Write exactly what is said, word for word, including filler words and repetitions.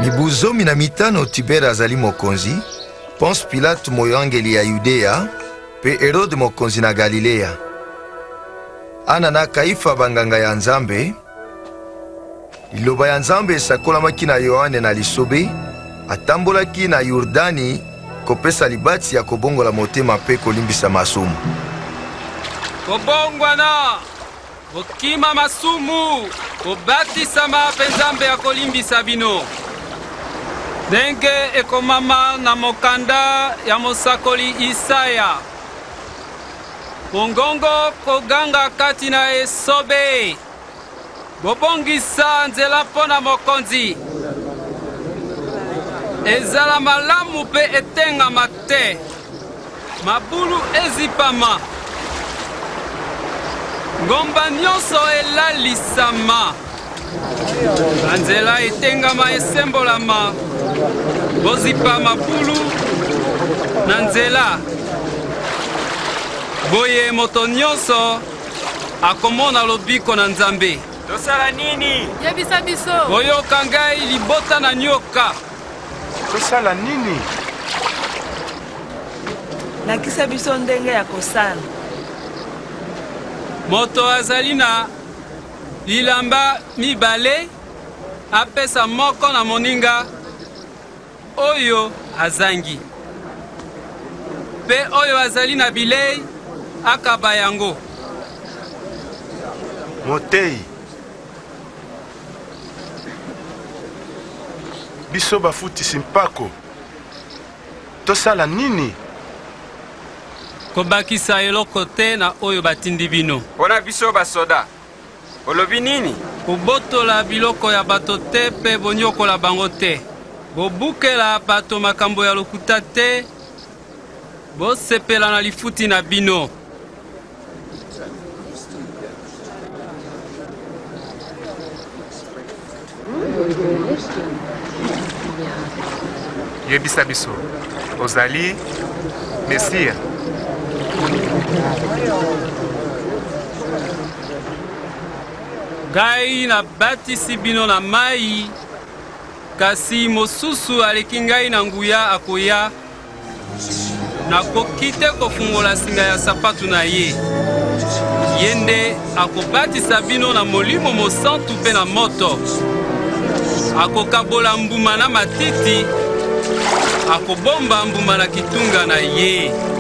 mibu zomi na mitano Tibere azali mokonzi, Ponce Pilate moyangeli ya Yudea, pe Herode mokonzi na Galilea. Ana na Kaifa banganga ya Nzambe. Liloba ya Nzambe esakolamaki na Yohane na lisobe, atambolaki na Yordani kopesa libati ya kobongola motema pe kolimbisa masumu. Kobongwana, okima masumu, obatisama pe Nzambe ya kolimbisa bino. Ndenge ekomama na mokanda ya mosakoli Isaya. Mongongo koganga kati na esobe. Bobongisa nzela pona mokonzi. Ezala malamu pe etenga mate. Mabulu ezipama. Ngomba nyonso elalisama. Nzela etengama esembolama. Bozipa mabulu na nzela. Boye moto nyonso akomona lobiko na Nzambe. Tosala nini? Yebisa biso. Boyoka ngai libota na nyoka. Tosala nini? Lakisa biso ndenge ya kosala. Moto azali na lilamba mibale apesa moko na moninga oyo azangi. Pe oyo azali na bilei akaba yango. Motei. Biso bafutisi mpako. Tosala nini? Kobakisa eloko te na oyo batindi bino. Pona biso basoda. Olobi nini? Kobotola biloko ya bato te pe bonyokola bango te. Bobukela bato makambo ya lokuta te. Bosepela na lifuti na bino. Yebisa biso, ozali Mesia. Ngai na batisi bino na mai, kasi mosusu aleki ngai na nguya akoya, nakoki te kofungola singa ya sapatu na ye. Yende akobatisa bino na molimo mosantu pe na moto. Akokabola mbuma na matiti, akobomba mbuma na kitunga na ye.